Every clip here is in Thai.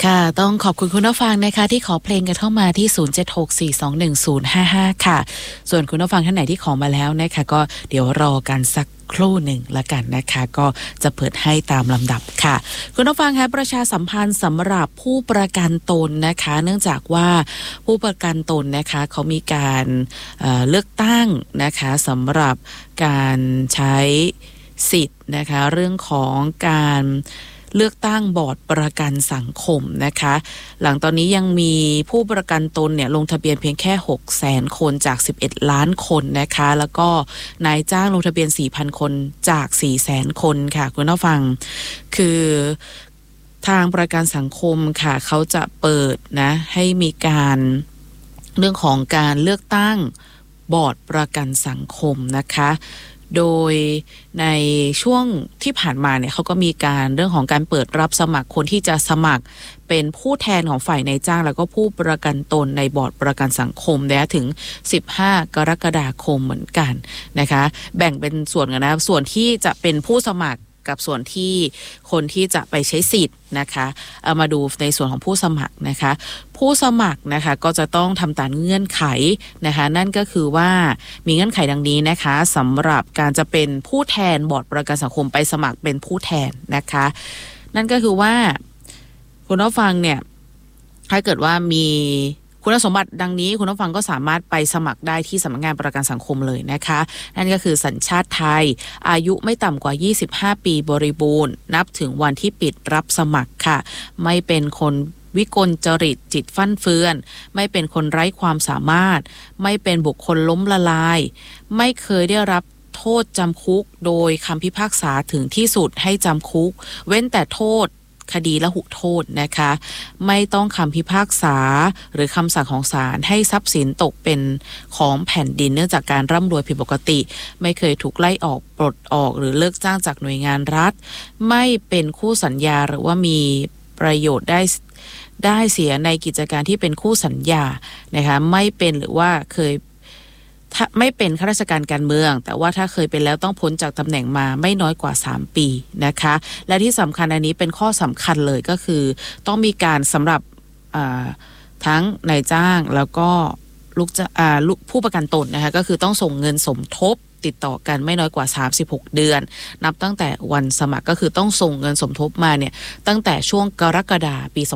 ค่ะต้องขอบคุณคุณผู้ฟังนะคะที่ขอเพลงกันเข้ามาที่0764211055ค่ะส่วนคุณผู้ฟังท่านไหนที่ขอมาแล้วนะคะก็เดี๋ยวรอกันสักครู่หนึ่งละกันนะคะก็จะเปิดให้ตามลำดับค่ะคุณผู้ฟังคะประชาสัมพันธ์สำหรับผู้ประกันตนนะคะเนื่องจากว่าผู้ประกันตนนะคะเขามีการเลือกตั้งนะคะสำหรับการใช้สิทธิ์นะคะเรื่องของการเลือกตั้งบอร์ดประกันสังคมนะคะหลังตอนนี้ยังมีผู้ประกันตนเนี่ยลงทะเบียนเพียงแค่ 600,000 คนจาก11ล้านคนนะคะแล้วก็นายจ้างลงทะเบียน 4,000 คนจาก 400,000 คนค่ะคุณผู้ฟังคือทางประกันสังคมค่ะเขาจะเปิดนะให้มีการเรื่องของการเลือกตั้งบอร์ดประกันสังคมนะคะโดยในช่วงที่ผ่านมาเนี่ยเขาก็มีการเรื่องของการเปิดรับสมัครคนที่จะสมัครเป็นผู้แทนของฝ่ายนายจ้างแล้วก็ผู้ประกันตนในบอร์ดประกันสังคมได้ถึง15 กรกฎาคมเหมือนกันนะคะแบ่งเป็นส่วนกันนะส่วนที่จะเป็นผู้สมัครกับส่วนที่คนที่จะไปใช้สิทธิ์นะคะเอามาดูในส่วนของผู้สมัครนะคะผู้สมัครนะคะก็จะต้องทำตามเงื่อนไขนะคะนั่นก็คือว่ามีเงื่อนไขดังนี้นะคะสำหรับการจะเป็นผู้แทนบอร์ดประกันสังคมไปสมัครเป็นผู้แทนนะคะนั่นก็คือว่าคุณผู้ฟังเนี่ยถ้าเกิดว่ามีคุณสมบัติดังนี้คุณผู้ฟังก็สามารถไปสมัครได้ที่สำนักงานประกันสังคมเลยนะคะนั่นก็คือสัญชาติไทยอายุไม่ต่ำกว่า25 ปีบริบูรณ์นับถึงวันที่ปิดรับสมัครค่ะไม่เป็นคนวิกลจริตจิตฟั่นเฟือนไม่เป็นคนไร้ความสามารถไม่เป็นบุคคลล้มละลายไม่เคยได้รับโทษจำคุกโดยคำพิพากษาถึงที่สุดให้จำคุกเว้นแต่โทษคดีละหุโทษนะคะไม่ต้องคำพิพากษาหรือคำสั่งของศาลให้ทรัพย์สินตกเป็นของแผ่นดินเนื่องจากการร่ำรวยผิดปกติไม่เคยถูกไล่ออกปลดออกหรือเลิกจ้างจากหน่วยงานรัฐไม่เป็นคู่สัญญาหรือว่ามีประโยชน์ได้เสียในกิจการที่เป็นคู่สัญญานะคะไม่เป็นหรือว่าเคยไม่เป็นข้าราชการการเมืองแต่ว่าถ้าเคยเป็นแล้วต้องพ้นจากตำแหน่งมาไม่น้อยกว่า3 ปีนะคะและที่สำคัญอันนี้เป็นข้อสำคัญเลยก็คือต้องมีการสำหรับทั้งนายจ้างแล้วก็ลูกผู้ประกันตนนะคะก็คือต้องส่งเงินสมทบติดต่อกันไม่น้อยกว่า36 เดือนนับตั้งแต่วันสมัครก็คือต้องส่งเงินสมทบมาเนี่ยตั้งแต่ช่วงกรกฎาคมปี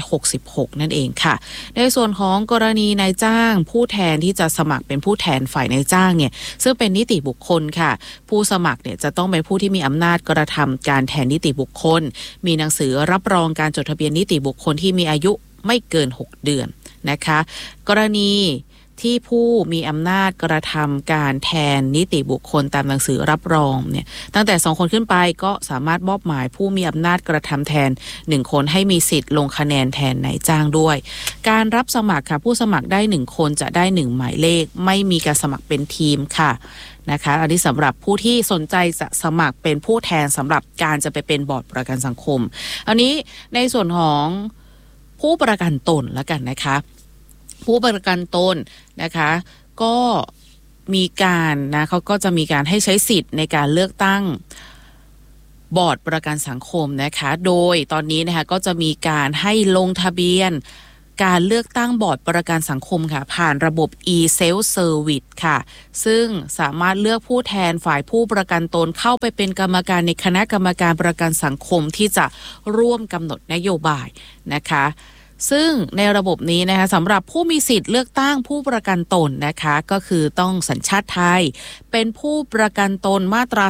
2566นั่นเองค่ะในส่วนของกรณีนายจ้างผู้แทนที่จะสมัครเป็นผู้แทนฝ่ายนายจ้างเนี่ยซึ่งเป็นนิติบุคคลค่ะผู้สมัครเนี่ยจะต้องเป็นผู้ที่มีอำนาจกระทำการแทนนิติบุคคลมีหนังสือรับรองการจดทะเบียนนิติบุคคลที่มีอายุไม่เกิน6 เดือนนะคะกรณีที่ผู้มีอำนาจกระทำการแทนนิติบุคคลตามหนังสือรับรองเนี่ยตั้งแต่2 คนขึ้นไปก็สามารถมอบหมายผู้มีอำนาจกระทำแทน1 คนให้มีสิทธิ์ลงคะแนนแทนนายจ้างด้วยการรับสมัครค่ะผู้สมัครได้1 คนจะได้1 หมายเลขไม่มีการสมัครเป็นทีมค่ะนะคะอันนี้สำหรับผู้ที่สนใจจะสมัครเป็นผู้แทนสำหรับการจะไปเป็นบอร์ดประกันสังคมอันนี้ในส่วนของผู้ประกันตนแล้วกันนะคะผู้ประกันตนนะคะก็มีการนะเขาก็จะมีการให้ใช้สิทธิ์ในการเลือกตั้งบอร์ดประกันสังคมนะคะโดยตอนนี้นะคะก็จะมีการให้ลงทะเบียนการเลือกตั้งบอร์ดประกันสังคมค่ะผ่านระบบ e-self service ค่ะซึ่งสามารถเลือกผู้แทนฝ่ายผู้ประกันตนเข้าไปเป็นกรรมการในคณะกรรมการประกันสังคมที่จะร่วมกำหนดนโยบายนะคะซึ่งในระบบนี้นะคะสำหรับผู้มีสิทธิ์เลือกตั้งผู้ประกันตนนะคะก็คือต้องสัญชาติไทยเป็นผู้ประกันตนมาตรา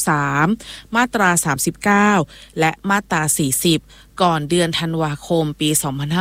33มาตรา39และมาตรา40ก่อนเดือนธันวาคมปี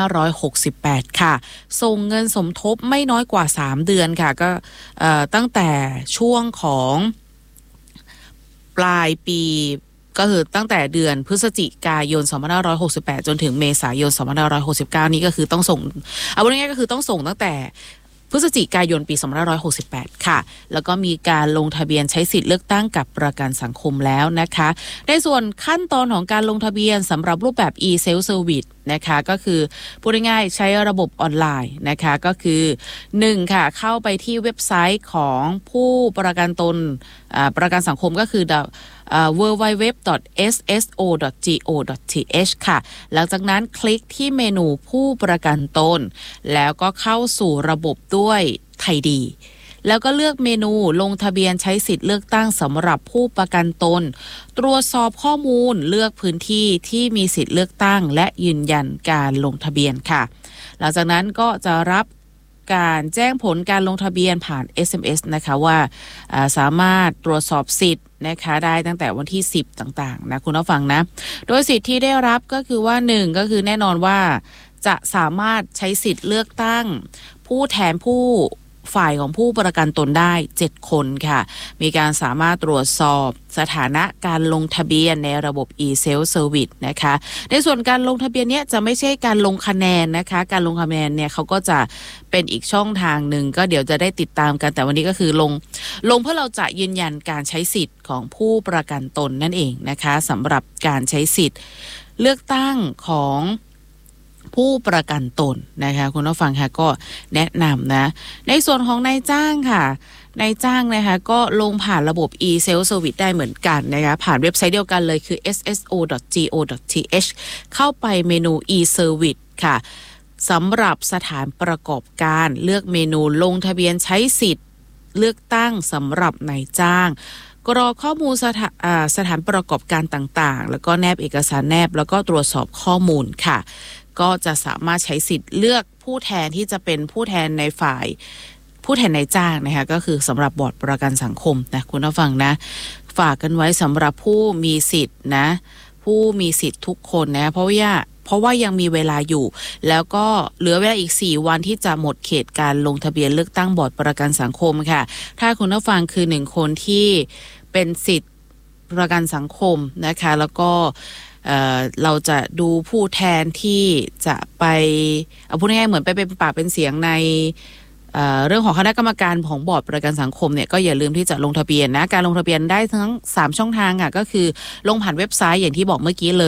2568ค่ะส่งเงินสมทบไม่น้อยกว่า3 เดือนค่ะก็ตั้งแต่ช่วงของปลายปีก็คือตั้งแต่เดือนพฤศจิกายน2568จนถึงเมษายน2569นี้ก็คือต้องส่งเอาง่ายๆก็คือต้องส่งตั้งแต่พฤศจิกายนปี2568ค่ะแล้วก็มีการลงทะเบียนใช้สิทธิ์เลือกตั้งกับประกันสังคมแล้วนะคะในส่วนขั้นตอนของการลงทะเบียนสำหรับรูปแบบ e-self service นะคะก็คือพูดง่ายๆใช้ระบบออนไลน์นะคะก็คือ1ค่ะเข้าไปที่เว็บไซต์ของผู้ประกันตนประกันสังคมก็คือ www.sso.go.th ค่ะหลังจากนั้นคลิกที่เมนูผู้ประกันตนแล้วก็เข้าสู่ระบบด้วยไทยดีแล้วก็เลือกเมนูลงทะเบียนใช้สิทธิ์เลือกตั้งสำหรับผู้ประกันตนตรวจสอบข้อมูลเลือกพื้นที่ที่มีสิทธิ์เลือกตั้งและยืนยันการลงทะเบียนค่ะหลังจากนั้นก็จะรับการแจ้งผลการลงทะเบียนผ่าน SMS นะคะว่าสามารถตรวจสอบสิทธิ์นะคะได้ตั้งแต่วันที่10ต่างๆนะคุณผู้ฟังนะโดยสิทธิ์ที่ได้รับก็คือว่า1ก็คือแน่นอนว่าจะสามารถใช้สิทธิ์เลือกตั้งผู้แทนผู้ฝ่ายของผู้ประกันตนได้7คนค่ะมีการสามารถตรวจสอบสถานะการลงทะเบียนในระบบ e-self service นะคะในส่วนการลงทะเบียนเนี้ยจะไม่ใช่การลงคะแนนนะคะการลงคะแนนเนี่ยเขาก็จะเป็นอีกช่องทางหนึ่งก็เดี๋ยวจะได้ติดตามกันแต่วันนี้ก็คือลงเพื่อเราจะยืนยันการใช้สิทธิ์ของผู้ประกันตนนั่นเองนะคะสำหรับการใช้สิทธิ์เลือกตั้งของผู้ประกันตนนะคะคุณผู้ฟังค่ะก็แนะนำนะในส่วนของนายจ้างค่ะนายจ้างนะคะก็ลงผ่านระบบ e-self service ได้เหมือนกันนะคะผ่านเว็บไซต์เดียวกันเลยคือ sso.go.th เข้าไปเมนู e-service ค่ะสำหรับสถานประกอบการเลือกเมนูลงทะเบียนใช้สิทธิ์เลือกตั้งสำหรับนายจ้างกรอกข้อมูลสถานประกอบการต่างๆแล้วก็แนบเอกสารแนบแล้วก็ตรวจสอบข้อมูลค่ะก็จะสามารถใช้สิทธิ์เลือกผู้แทนที่จะเป็นผู้แทนในฝ่ายผู้แทนนายจ้างนะคะก็คือสำหรับบอร์ดประกันสังคมนะคุณผู้ฟังนะฝากกันไว้สำหรับผู้มีสิทธิ์นะผู้มีสิทธิ์ทุกคนนะเพราะว่ายังมีเวลาอยู่แล้วก็เหลือเวลาอีก4วันที่จะหมดเขตการลงทะเบียนเลือกตั้งบอร์ดประกันสังคมค่ะถ้าคุณผู้ฟังคือ1คนที่เป็นสิทธิ์ประกันสังคมนะคะแล้วก็เราจะดูผู้แทนที่จะไปเอาพูดง่ายๆเหมือนไปเป็นปากเป็นเสียงในเรื่องของคณะกรรมการของบอร์ดประกันสังคมเนี่ยก็อย่าลืมที่จะลงทะเบียนนะการลงทะเบียนได้ทั้ง3ช่องทางค่ะก็คือลงผ่านเว็บไซต์อย่างที่บอกเมื่อกี้เลย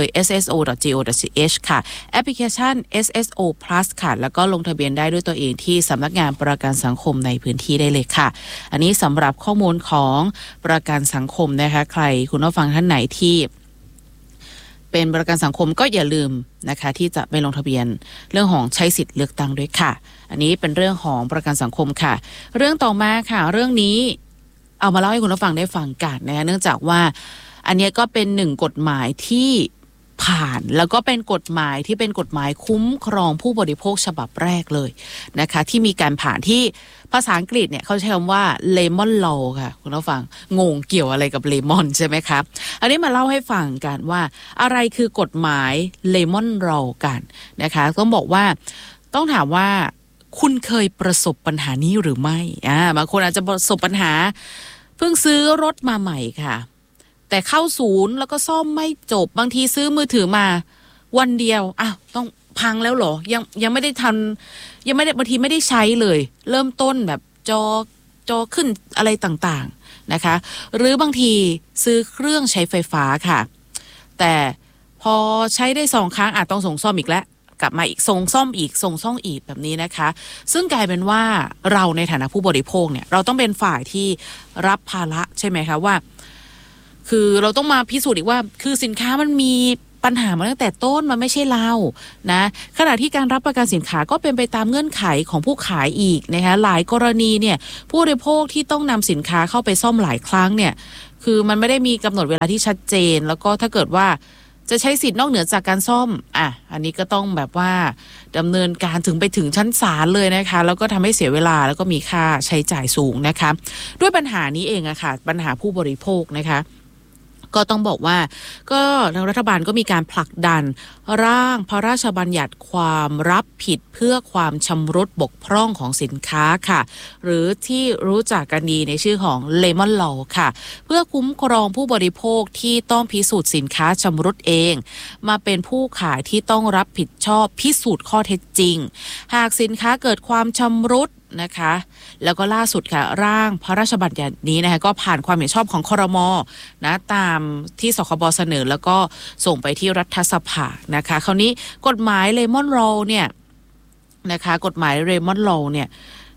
sso.go.th ค่ะแอปพลิเคชัน sso plus ค่ะแล้วก็ลงทะเบียนได้ด้วยตัวเองที่สำนักงานประกันสังคมในพื้นที่ได้เลยค่ะอันนี้สำหรับข้อมูลของประกันสังคมนะคะใครคุณผู้ฟังท่านไหนที่เป็นประกันสังคมก็อย่าลืมนะคะที่จะไปลงทะเบียนเรื่องของใช้สิทธิ์เลือกตั้งด้วยค่ะอันนี้เป็นเรื่องของประกันสังคมค่ะเรื่องต่อมาค่ะเรื่องนี้เอามาเล่าให้คุณผู้ฟังได้ฟังกันนะคะเนื่องจากว่าอันนี้ก็เป็นหนึ่งกฎหมายที่ผ่านแล้วก็เป็นกฎหมายที่เป็นกฎหมายคุ้มครองผู้บริโภคฉบับแรกเลยนะคะที่มีการผ่านที่ภาษาอังกฤษเนี่ยเขาใช้คำว่า Lemon Law ค่ะคุณผู้ฟังงงเกี่ยวอะไรกับเลมอนใช่ไหมครับอันนี้มาเล่าให้ฟังกันว่าอะไรคือกฎหมาย Lemon Law กันนะคะต้องบอกว่าต้องถามว่าคุณเคยประสบปัญหานี้หรือไม่บางคนอาจจะประสบปัญหาเพิ่งซื้อรถมาใหม่ค่ะแต่เข้าศูนย์แล้วก็ซ่อมไม่จบบางทีซื้อมือถือมาวันเดียวต้องพังแล้วเหรอยังไม่ได้ทันยังไม่ได้บางทีไม่ได้ใช้เลยเริ่มต้นแบบจอขึ้นอะไรต่างๆนะคะหรือบางทีซื้อเครื่องใช้ไฟฟ้าค่ะแต่พอใช้ได้2 ครั้งต้องส่งซ่อมอีกแล้วกลับมาอีกส่งซ่อมอีกแบบนี้นะคะซึ่งกลายเป็นว่าเราในฐานะผู้บริโภคเนี่ยเราต้องเป็นฝ่ายที่รับภาระใช่ไหมคะว่าคือเราต้องมาพิสูจน์อีกว่าคือสินค้ามันมีปัญหามาตั้งแต่ต้นมันไม่ใช่เรานะขณะที่การรับประกันสินค้าก็เป็นไปตามเงื่อนไขของผู้ขายอีกนะคะหลายกรณีเนี่ยผู้บริโภคที่ต้องนำสินค้าเข้าไปซ่อมหลายครั้งเนี่ยคือมันไม่ได้มีกำหนดเวลาที่ชัดเจนแล้วก็ถ้าเกิดว่าจะใช้สิทธิ์นอกเหนือจากการซ่อมอันนี้ก็ต้องแบบว่าดำเนินการถึงไปถึงชั้นศาลเลยนะคะแล้วก็ทำให้เสียเวลาแล้วก็มีค่าใช้จ่ายสูงนะคะด้วยปัญหานี้เองค่ะปัญหาผู้บริโภคนะคะก็ต้องบอกว่าก็ทางรัฐบาลก็มีการผลักดันร่างพระราชบัญญัติความรับผิดเพื่อความชำรุดบกพร่องของสินค้าค่ะหรือที่รู้จักกันดีในชื่อของ Lemon Law ค่ะเพื่อคุ้มครองผู้บริโภคที่ต้องพิสูจน์สินค้าชำรุดเองมาเป็นผู้ขายที่ต้องรับผิดชอบพิสูจน์ข้อเท็จจริงหากสินค้าเกิดความชำรุดนะคะแล้วก็ล่าสุดค่ะร่างพระราชบัญญัตินี้นะคะก็ผ่านความเห็นชอบของครม.นะตามที่สคบ.เสนอแล้วก็ส่งไปที่รัฐสภานะคะคราวนี้กฎหมาย Lemon Law เนี่ยนะคะกฎหมาย Lemon Law เนี่ย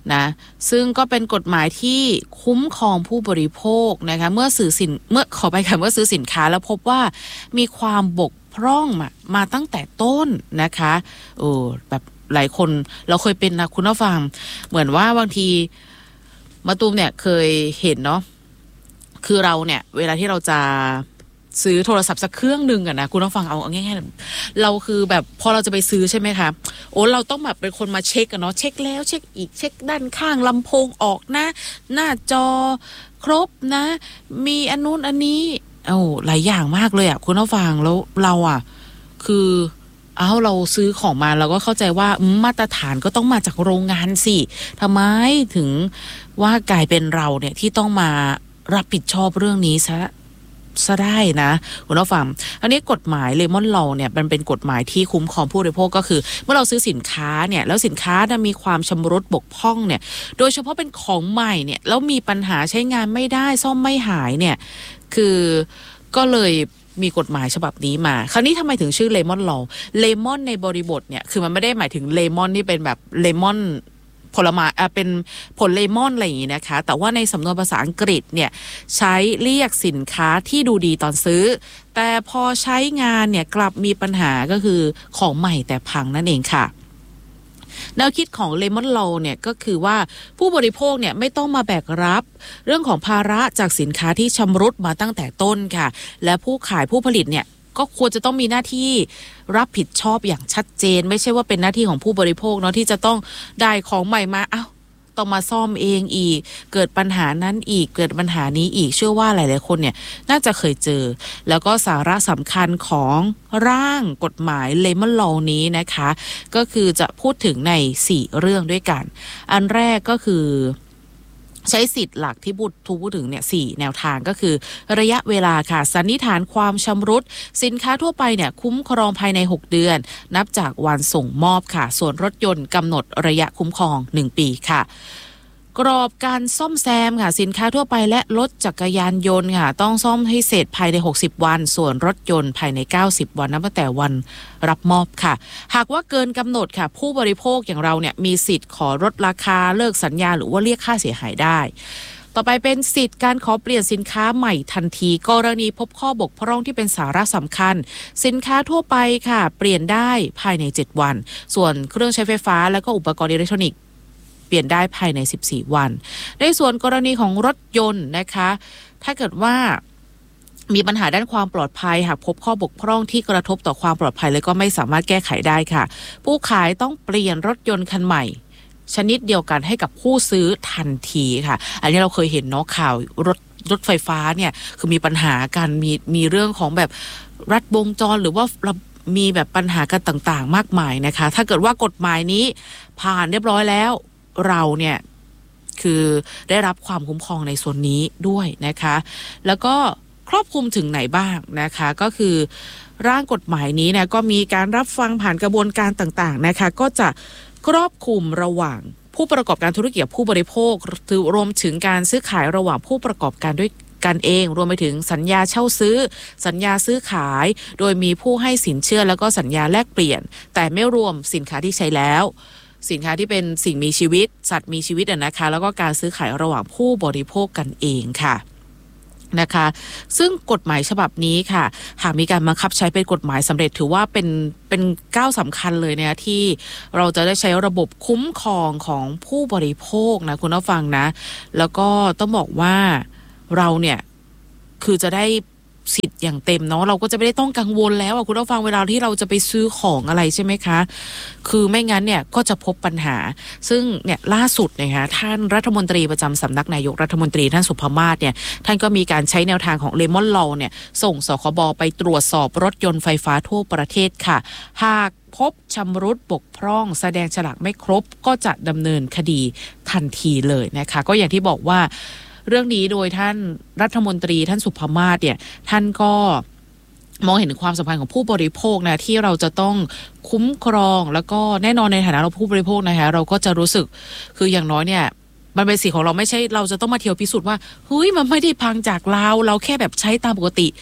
นะซึ่งก็เป็นกฎหมายที่คุ้มครองผู้บริโภคนะคะเมื่อซื้อสินค้าแล้วพบว่ามีความบกพร่องมาตั้งแต่ต้นนะคะแบบหลายคนเราเคยเป็นนะคุณผู้ฟังเหมือนว่าบางทีมะตูมเนี่ยเคยเห็นเนาะคือเราเนี่ยเวลาที่เราจะซื้อโทรศัพท์สักเครื่องนึงอะนะคุณต้องฟังเอาง่ายๆเราคือแบบพอเราจะไปซื้อใช่ไหมคะเราต้องแบบเป็นคนมาเช็คกันเนาะเช็คแล้วเช็คอีกเช็คด้านข้างลำโพงออกนะหน้าจอครบนะมีอันนู้นอันนี้หลายอย่างมากเลยอะคุณต้องฟังแล้วเราอะคือเราซื้อของมาเราก็เข้าใจว่ามาตรฐานก็ต้องมาจากโรงงานสิทำไมถึงว่ากลายเป็นเราเนี่ยที่ต้องมารับผิดชอบเรื่องนี้ซะได้นะคุณผู้ฟังอันนี้กฎหมายเลมอนลอว์เนี่ยมันเป็นกฎหมายที่คุ้มครองผู้บริโภคก็คือเมื่อเราซื้อสินค้าเนี่ยแล้วสินค้ามีความชำรุดบกพร่องเนี่ยโดยเฉพาะเป็นของใหม่เนี่ยแล้วมีปัญหาใช้งานไม่ได้ซ่อมไม่หายเนี่ยคือก็เลยมีกฎหมายฉบับนี้มาคราวนี้ทำไมถึงชื่อเลมอนลอว์เลมอนในบริบทเนี่ยคือมันไม่ได้หมายถึงเลมอนที่เป็นแบบเลมอนผลไม้เป็นผลเลมอนอะไรอย่างนี้นะคะแต่ว่าในสำนวนภาษาอังกฤษเนี่ยใช้เรียกสินค้าที่ดูดีตอนซื้อแต่พอใช้งานเนี่ยกลับมีปัญหาก็คือของใหม่แต่พังนั่นเองค่ะแนวคิดของ Lemon Law เนี่ยก็คือว่าผู้บริโภคเนี่ยไม่ต้องมาแบกรับเรื่องของภาระจากสินค้าที่ชำรุดมาตั้งแต่ต้นค่ะและผู้ขายผู้ผลิตเนี่ยก็ควรจะต้องมีหน้าที่รับผิดชอบอย่างชัดเจนไม่ใช่ว่าเป็นหน้าที่ของผู้บริโภคเนาะที่จะต้องได้ของใหม่มาต้องมาซ่อมเองอีกเกิดปัญหานั้นอีกเกิดปัญหานี้อีกเชื่อว่าหลายๆคนเนี่ยน่าจะเคยเจอแล้วก็สาระสำคัญของร่างกฎหมาย Lemon Law นี้นะคะก็คือจะพูดถึงใน4เรื่องด้วยกันอันแรกก็คือใช้สิทธิ์หลักที่พูดถึงเนี่ย4แนวทางก็คือระยะเวลาค่ะสันนิษฐานความชำรุดสินค้าทั่วไปเนี่ยคุ้มครองภายใน6เดือนนับจากวันส่งมอบค่ะส่วนรถยนต์กำหนดระยะคุ้มครอง1ปีค่ะกรอบการซ่อมแซมค่ะสินค้าทั่วไปและรถจักรยานยนต์ค่ะต้องซ่อมให้เสร็จภายใน60วันส่วนรถยนต์ภายใน90วันนับตั้งแต่วันรับมอบค่ะหากว่าเกินกำหนดค่ะผู้บริโภคอย่างเราเนี่ยมีสิทธิ์ขอลดราคาเลิกสัญญาหรือว่าเรียกค่าเสียหายได้ต่อไปเป็นสิทธิ์การขอเปลี่ยนสินค้าใหม่ทันทีกรณีพบข้อบกพร่องที่เป็นสาระสำคัญสินค้าทั่วไปค่ะเปลี่ยนได้ภายใน7วันส่วนเครื่องใช้ไฟฟ้าและก็อุปกรณ์อิเล็กทรอนิกส์เปลี่ยนได้ภายใน14วันในส่วนกรณีของรถยนต์นะคะถ้าเกิดว่ามีปัญหาด้านความปลอดภัยหากพบข้อบกพร่องที่กระทบต่อความปลอดภัยและก็ไม่สามารถแก้ไขได้ค่ะผู้ขายต้องเปลี่ยนรถยนต์คันใหม่ชนิดเดียวกันให้กับผู้ซื้อทันทีค่ะอันนี้เราเคยเห็นเนาะข่าวรถไฟฟ้าเนี่ยคือมีปัญหากันมีเรื่องของแบบรัดวงจรหรือว่ามีแบบปัญหากันต่างๆมากมายนะคะถ้าเกิดว่ากฎหมายนี้ผ่านเรียบร้อยแล้วเราเนี่ยคือได้รับความคุ้มครองในส่วนนี้ด้วยนะคะแล้วก็ครอบคลุมถึงไหนบ้างนะคะก็คือร่างกฎหมายนี้เนี่ยก็มีการรับฟังผ่านกระบวนการต่างๆนะคะก็จะครอบคลุมระหว่างผู้ประกอบการธุรกิจผู้บริโภครวมถึงการซื้อขายระหว่างผู้ประกอบการด้วยกันเองรวมไปถึงสัญญาเช่าซื้อสัญญาซื้อขายโดยมีผู้ให้สินเชื่อแล้วก็สัญญาแลกเปลี่ยนแต่ไม่รวมสินค้าที่ใช้แล้วสินค้าที่เป็นสิ่งมีชีวิตสัตว์มีชีวิตนะคะแล้วก็การซื้อขายระหว่างผู้บริโภคกันเองค่ะนะคะซึ่งกฎหมายฉบับนี้ค่ะหากมีการบังคับใช้เป็นกฎหมายสำเร็จถือว่าเป็นก้าวสำคัญเลยนะที่เราจะได้ใช้ระบบคุ้มครองของผู้บริโภคนะคุณผู้ฟังนะแล้วก็ต้องบอกว่าเราเนี่ยคือจะได้สิทธิ์อย่างเต็มเนาะเราก็จะไม่ได้ต้องกังวลแล้วคุณผู้ฟังเวลาที่เราจะไปซื้อของอะไรใช่ไหมคะคือไม่งั้นเนี่ยก็จะพบปัญหาซึ่งเนี่ยล่าสุดนะคะท่านรัฐมนตรีประจำสำนักนายกรัฐมนตรีท่านสุภมาศเนี่ยท่านก็มีการใช้แนวทางของ Lemon Law เนี่ยส่งสคบไปตรวจสอบรถยนต์ไฟฟ้าทั่วประเทศค่ะหากพบชำรุดบกพร่องแสดงฉลากไม่ครบก็จะดำเนินคดีทันทีเลยนะคะก็อย่างที่บอกว่าเรื่องนี้โดยท่านรัฐมนตรีท่านสุภมาศเนี่ยท่านก็มองเห็นความสำคัญของผู้บริโภคนะที่เราจะต้องคุ้มครองแล้วก็แน่นอนในฐานะเราผู้บริโภคนะคะเราก็จะรู้สึกคืออย่างน้อยเนี่ยมันเป็นสิทธิ์ของเราไม่ใช่เราจะต้องมาเที่ยวพิสูจน์ว่าเฮ้ยมันไม่ได้พังจากเราแค่แบบใช้ตามปกติ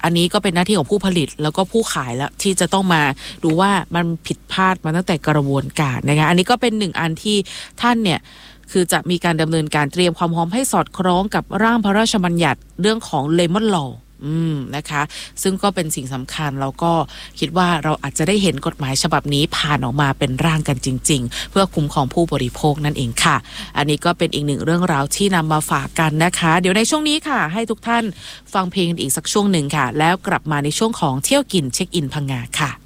อันนี้ก็เป็นหน้าที่ของผู้ผลิตแล้วก็ผู้ขายแล้วที่จะต้องมาดูว่ามันผิดพลาดมาตั้งแต่กระบวนการนะคะอันนี้ก็เป็นหนึ่งอันที่ท่านเนี่ยคือจะมีการดำเนินการเตรียมความพร้อมให้สอดคล้องกับร่างพระราชบัญญัติเรื่องของเลมอนลอว์นะคะซึ่งก็เป็นสิ่งสำคัญแล้วก็คิดว่าเราอาจจะได้เห็นกฎหมายฉบับนี้ผ่านออกมาเป็นร่างกันจริงๆเพื่อคุ้มครองผู้บริโภคนั่นเองค่ะอันนี้ก็เป็นอีกหนึ่งเรื่องราวที่นำมาฝากกันนะคะเดี๋ยวในช่วงนี้ค่ะให้ทุกท่านฟังเพลงอีกสักช่วงหนึ่งค่ะแล้วกลับมาในช่วงของเที่ยวกินเช็คอินพังงาค่ะ